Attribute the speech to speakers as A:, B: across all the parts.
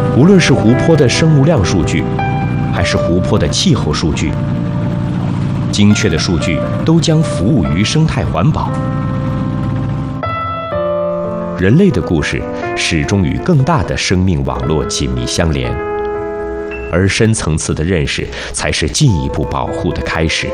A: 无论是湖泊的生物量数据，还是湖泊的气候数据，精确的数据都将服务于生态环保。人类的故事始终与更大的生命网络紧密相连，而深层次的认识才是进一步保护的开始。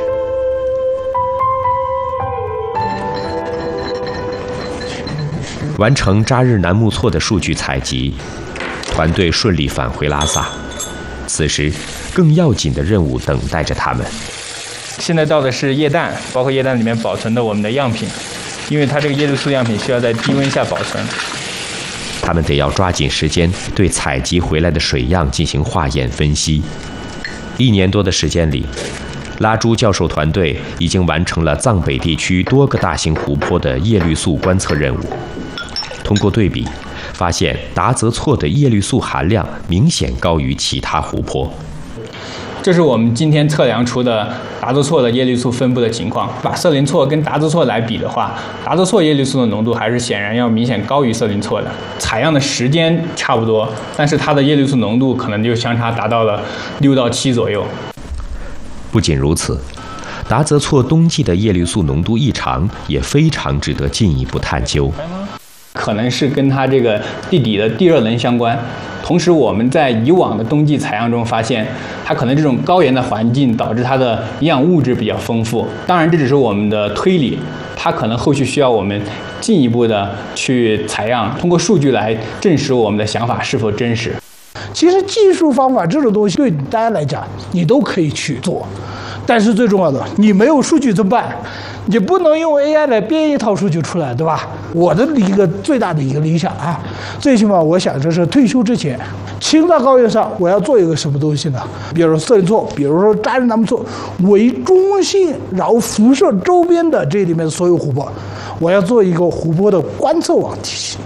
A: 完成扎日南木错的数据采集，团队顺利返回拉萨。此时，更要紧的任务等待着他们。
B: 现在到的是液氮，包括液氮里面保存的我们的样品，因为它这个叶绿素样品需要在低温下保存。
A: 他们得要抓紧时间对采集回来的水样进行化验分析。1年多的时间里，拉朱教授团队已经完成了藏北地区多个大型湖泊的叶绿素观测任务。通过对比，发现达泽措的叶绿素含量明显高于其他湖泊。
B: 这是我们今天测量出的达泽措的叶绿素分布的情况。把色林错跟达泽措来比的话，达泽措叶绿素的浓度还是显然要明显高于色林错的。采样的时间差不多，但是它的叶绿素浓度可能就相差达到了6到7左右。
A: 不仅如此，达泽措冬季的叶绿素浓度异常也非常值得进一步探究。
B: 可能是跟它这个地底的地热能相关。同时，我们在以往的冬季采样中发现，它可能这种高原的环境导致它的营养物质比较丰富。当然，这只是我们的推理，它可能后续需要我们进一步的去采样，通过数据来证实我们的想法是否真实。
C: 其实技术方法这种东西对大家来讲，你都可以去做，但是最重要的，你没有数据怎么办？你不能用 AI 来编一套数据出来，对吧？我的一个最大的一个理想啊，最起码我想着是退休之前，青藏高原上我要做一个什么东西呢？比如说色林错，比如说扎日南木错为中心，然后辐射周边的这里面所有湖泊，我要做一个湖泊的观测网体系。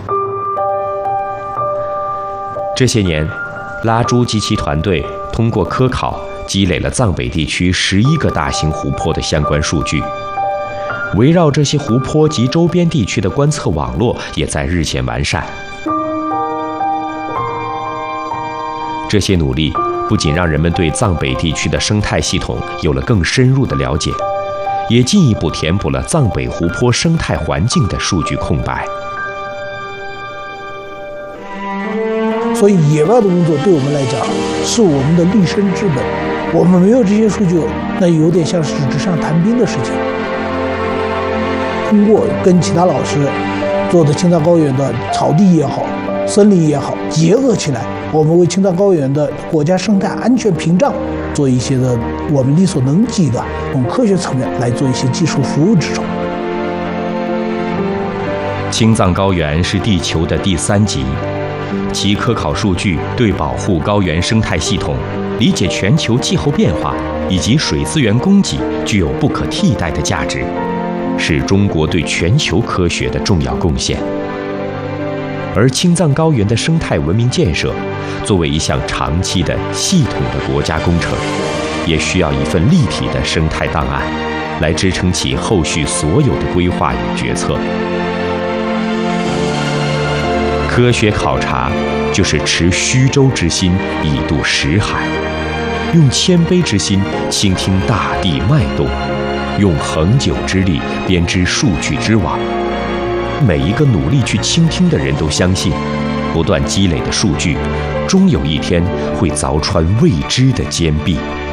A: 这些年，拉朱及其团队通过科考积累了藏北地区11个大型湖泊的相关数据。围绕这些湖泊及周边地区的观测网络也在日渐完善。这些努力不仅让人们对藏北地区的生态系统有了更深入的了解，也进一步填补了藏北湖泊生态环境的数据空白。
C: 所以野外的工作对我们来讲是我们的立身之本。我们没有这些数据，那有点像是纸上谈兵的事情。通过跟其他老师做的青藏高原的草地也好，森林也好结合起来，我们为青藏高原的国家生态安全屏障做一些的我们力所能及的从科学层面来做一些技术服务支撑。
A: 青藏高原是地球的第3极，其科考数据对保护高原生态系统、理解全球气候变化以及水资源供给具有不可替代的价值，是中国对全球科学的重要贡献。而青藏高原的生态文明建设，作为一项长期的系统的国家工程，也需要一份立体的生态档案，来支撑起后续所有的规划与决策。科学考察就是持虚舟之心以渡石海，用谦卑之心倾听大地脉动，用恒久之力编织数据之网。每一个努力去倾听的人都相信，不断积累的数据，终有一天会凿穿未知的坚壁。